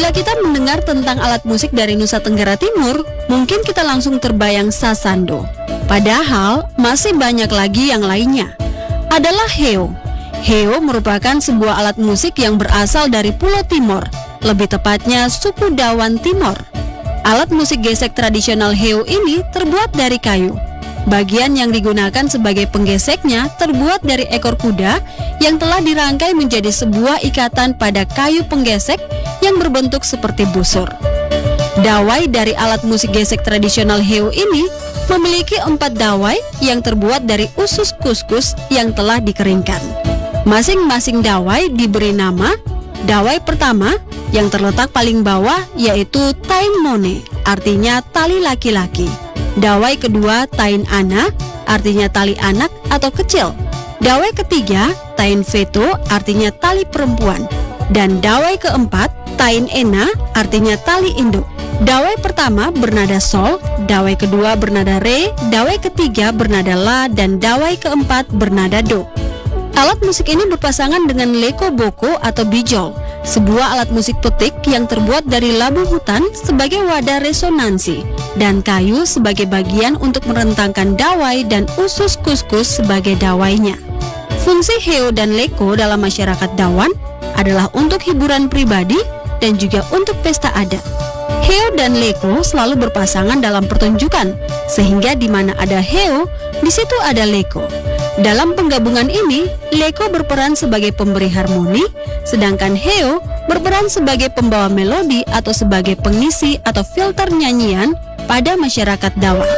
Bila kita mendengar tentang alat musik dari Nusa Tenggara Timur, mungkin kita langsung terbayang sasando. Padahal masih banyak lagi yang lainnya. Adalah heo. Heo merupakan sebuah alat musik yang berasal dari Pulau Timor, lebih tepatnya suku Dawan Timor. Alat musik gesek tradisional heo ini terbuat dari kayu. Bagian yang digunakan sebagai penggeseknya terbuat dari ekor kuda yang telah dirangkai menjadi sebuah ikatan pada kayu penggesek yang berbentuk seperti busur. Dawai dari alat musik gesek tradisional heo ini memiliki 4 dawai yang terbuat dari usus kuskus yang telah dikeringkan. Masing-masing dawai diberi nama. Dawai pertama yang terletak paling bawah yaitu Tain Mone, artinya tali laki-laki. Dawai kedua Tain Ana, artinya tali anak atau kecil. Dawai ketiga Tain Veto, artinya tali perempuan. Dan dawai keempat Tain Ena, artinya tali induk. Dawai pertama bernada sol, dawai kedua bernada re, dawai ketiga bernada la, dan dawai keempat bernada do. Alat musik ini berpasangan dengan leko boko atau bijol, sebuah alat musik petik yang terbuat dari labu hutan sebagai wadah resonansi dan kayu sebagai bagian untuk merentangkan dawai dan usus kuskus sebagai dawainya. Fungsi heo dan leko dalam masyarakat Dawan adalah untuk hiburan pribadi dan juga untuk pesta adat. Heo dan leko selalu berpasangan dalam pertunjukan, sehingga di mana ada heo, di situ ada leko. Dalam penggabungan ini, leko berperan sebagai pemberi harmoni, sedangkan heo berperan sebagai pembawa melodi atau sebagai pengisi atau filter nyanyian pada masyarakat Dawan.